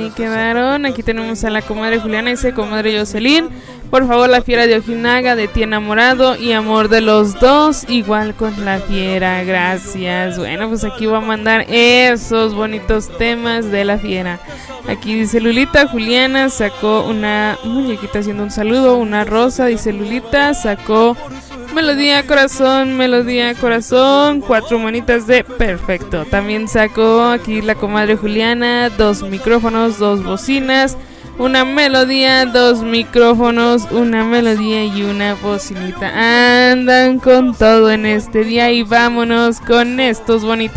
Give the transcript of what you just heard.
ahí quedaron. Aquí tenemos a la comadre Juliana, dice comadre Jocelyn. Por favor, la fiera de Ojinaga, de ti enamorado y amor de los dos, igual con la fiera, gracias. Bueno, pues aquí voy a mandar esos bonitos temas de la fiera. Aquí dice Lulita, Juliana sacó una muñequita haciendo un saludo, una rosa, dice Lulita, sacó melodía corazón, 4 manitas de perfecto. También sacó aquí la comadre Juliana, 2 micrófonos, 2 bocinas, una melodía, 2 micrófonos, una melodía y una bocinita. Andan con todo en este día y vámonos con estos bonitos